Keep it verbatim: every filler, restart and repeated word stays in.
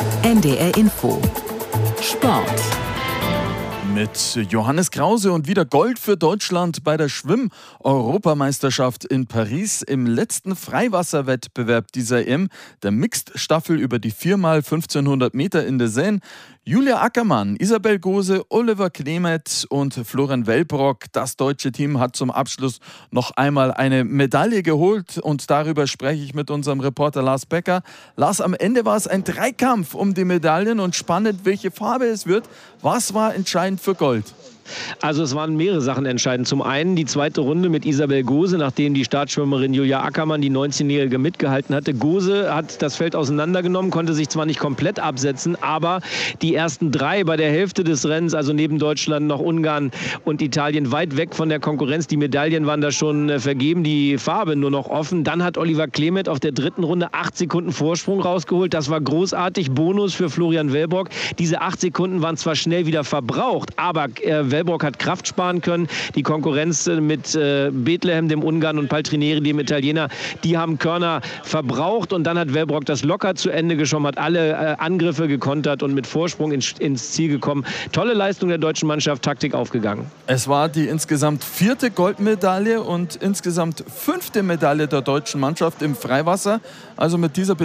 N D R Info Sport. Mit Johannes Krause und wieder Gold für Deutschland bei der Schwimm-Europameisterschaft in Paris im letzten Freiwasserwettbewerb dieser E M, der Mixed-Staffel über die vier mal fünfzehnhundert Meter in der Seine. Julia Ackermann, Isabel Gose, Oliver Klemet und Florian Wellbrock. Das deutsche Team hat zum Abschluss noch einmal eine Medaille geholt und darüber spreche ich mit unserem Reporter Lars Becker. Lars, am Ende war es ein Dreikampf um die Medaillen und spannend, welche Farbe es wird. Was war entscheidend für Gold? Also es waren mehrere Sachen entscheidend. Zum einen die zweite Runde mit Isabel Gose, nachdem die Startschwimmerin Julia Ackermann, die neunzehnjährige, mitgehalten hatte. Gose hat das Feld auseinandergenommen, konnte sich zwar nicht komplett absetzen, aber die ersten drei bei der Hälfte des Rennens, also neben Deutschland noch Ungarn und Italien, weit weg von der Konkurrenz. Die Medaillen waren da schon vergeben, die Farbe nur noch offen. Dann hat Oliver Klemet auf der dritten Runde acht Sekunden Vorsprung rausgeholt. Das war großartig. Bonus für Florian Wellbrock. Diese acht Sekunden waren zwar schnell wieder verbraucht, aber äh, Wellbrock hat Kraft sparen können. Die Konkurrenz mit äh, Bethlehem, dem Ungarn, und Paltrinieri, dem Italiener, die haben Körner verbraucht und dann hat Wellbrock das locker zu Ende geschoben, hat alle äh, Angriffe gekontert und mit Vorsprung ins, ins Ziel gekommen. Tolle Leistung der deutschen Mannschaft, Taktik aufgegangen. Es war die insgesamt vierte Goldmedaille und insgesamt fünfte Medaille der deutschen Mannschaft im Freiwasser. Also mit dieser